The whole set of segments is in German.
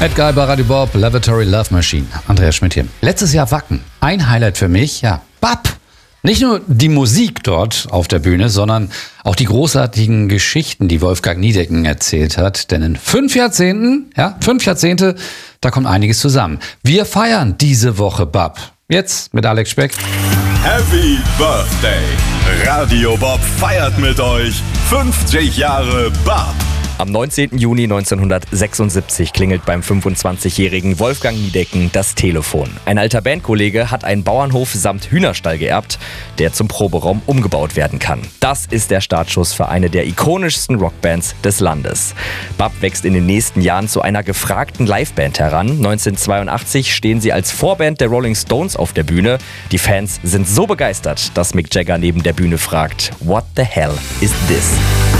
Edgar bei Radio Bob, Lavatory Love Machine. Andreas Schmidt hier. Letztes Jahr Wacken. Ein Highlight für mich, ja, BAP. Nicht nur die Musik dort auf der Bühne, sondern auch die großartigen Geschichten, die Wolfgang Niedecken erzählt hat. Denn in 5 Jahrzehnte, da kommt einiges zusammen. Wir feiern diese Woche BAP. Jetzt mit Alex Speck. Happy Birthday! Radio Bob feiert mit euch 50 Jahre BAP. Am 19. Juni 1976 klingelt beim 25-jährigen Wolfgang Niedecken das Telefon. Ein alter Bandkollege hat einen Bauernhof samt Hühnerstall geerbt, der zum Proberaum umgebaut werden kann. Das ist der Startschuss für eine der ikonischsten Rockbands des Landes. BAP wächst in den nächsten Jahren zu einer gefragten Liveband heran. 1982 stehen sie als Vorband der Rolling Stones auf der Bühne. Die Fans sind so begeistert, dass Mick Jagger neben der Bühne fragt: What the hell is this?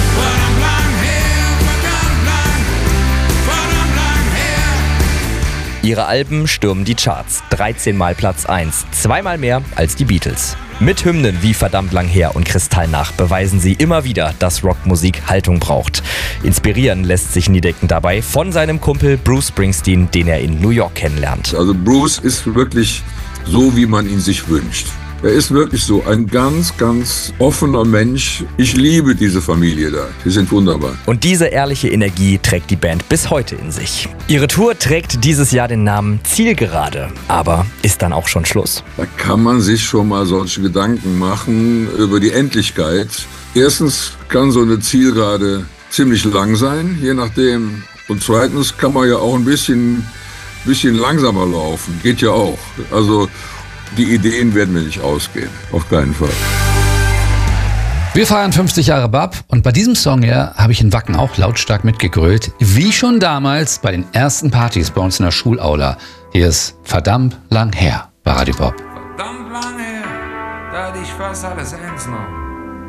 Ihre Alben stürmen die Charts. 13 Mal Platz 1, 2-mal mehr als die Beatles. Mit Hymnen wie Verdammt lang her und Kristallnacht beweisen sie immer wieder, dass Rockmusik Haltung braucht. Inspirieren lässt sich Niedecken dabei von seinem Kumpel Bruce Springsteen, den er in New York kennenlernt. Also Bruce ist wirklich so, wie man ihn sich wünscht. Er ist wirklich so ein ganz, ganz offener Mensch. Ich liebe diese Familie da. Die sind wunderbar. Und diese ehrliche Energie trägt die Band bis heute in sich. Ihre Tour trägt dieses Jahr den Namen Zielgerade. Aber ist dann auch schon Schluss? Da kann man sich schon mal solche Gedanken machen über die Endlichkeit. Erstens kann so eine Zielgerade ziemlich lang sein, je nachdem. Und zweitens kann man ja auch ein bisschen langsamer laufen. Geht ja auch. Also die Ideen werden mir nicht ausgehen. Auf keinen Fall. Wir feiern 50 Jahre BAP und bei diesem Song hier habe ich in Wacken auch lautstark mitgegrölt, wie schon damals bei den ersten Partys bei uns in der Schulaula. Hier ist Verdammt lang her bei Radio Bob. Verdammt lang her, da hatte ich fast alles ernst noch.